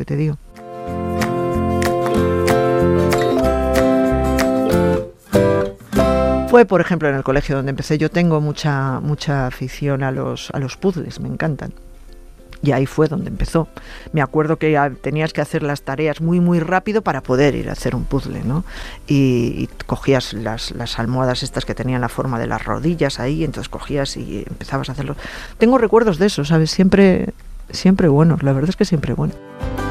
te digo. Fue, por ejemplo, en el colegio donde empecé. Yo tengo mucha afición a los puzzles, me encantan. Y ahí fue donde empezó. Me acuerdo que tenías que hacer las tareas muy rápido para poder ir a hacer un puzzle, ¿no? Y cogías las almohadas estas que tenían la forma de las rodillas ahí, entonces cogías y empezabas a hacerlo. Tengo recuerdos de eso, ¿sabes? Siempre buenos, la verdad es que siempre buenos.